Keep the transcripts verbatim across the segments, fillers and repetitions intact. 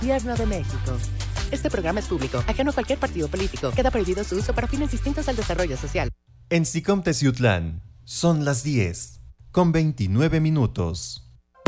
Gobierno de México. Este programa es público, ajeno a cualquier partido político. Queda prohibido su uso para fines distintos al desarrollo social. En SICOM Teciutlán son las diez, con veintinueve minutos.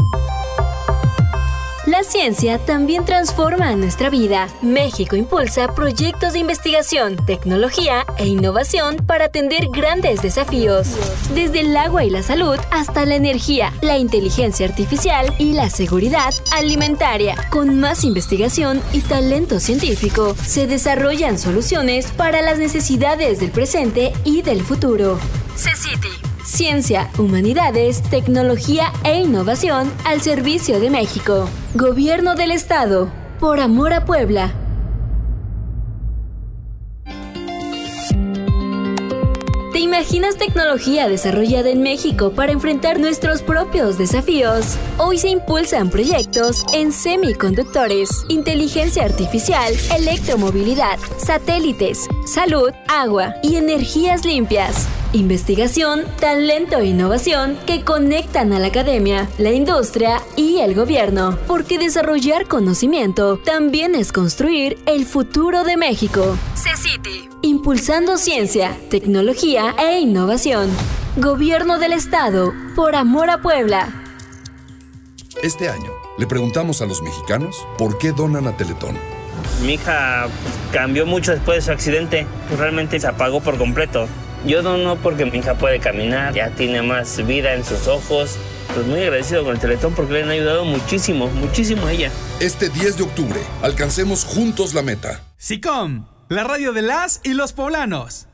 La ciencia también transforma nuestra vida. México impulsa proyectos de investigación, tecnología e innovación para atender grandes desafíos. Desde el agua y la salud hasta la energía, la inteligencia artificial y la seguridad alimentaria. Con más investigación y talento científico, se desarrollan soluciones para las necesidades del presente y del futuro. CECITI. Ciencia, humanidades, tecnología e innovación al servicio de México. Gobierno del Estado. Por amor a Puebla. ¿Te imaginas tecnología desarrollada en México para enfrentar nuestros propios desafíos? Hoy se impulsan proyectos en semiconductores, inteligencia artificial, electromovilidad, satélites, salud, agua y energías limpias. Investigación, talento e innovación que conectan a la academia, la industria y el gobierno. Porque desarrollar conocimiento también es construir el futuro de México. CECITI. Impulsando ciencia, tecnología e innovación. Gobierno del Estado. Por amor a Puebla. Este año le preguntamos a los mexicanos por qué donan a Teletón. Mi hija cambió mucho después de su accidente. Realmente se apagó por completo. Yo dono porque mi hija puede caminar, ya tiene más vida en sus ojos. Pues muy agradecido con el Teletón porque le han ayudado muchísimo, muchísimo a ella. Este diez de octubre, alcancemos juntos la meta. SICOM, la radio de las y los poblanos.